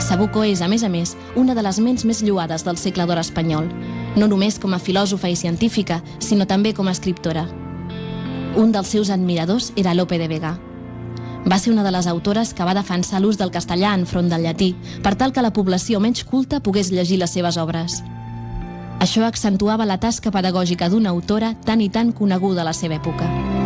Sabuco és, a més, una de les ments més lloades del segle d'or espanyol, no només com a filòsofa i científica, sinó també com a escriptora. Un dels seus admiradors era Lope de Vega. Va ser una de les autores que va defensar l'ús del castellà enfront del llatí, per tal que la població menys culta pogués llegir les seves obres. Això accentuava la tasca pedagògica d'una autora tan i tan coneguda a la seva època.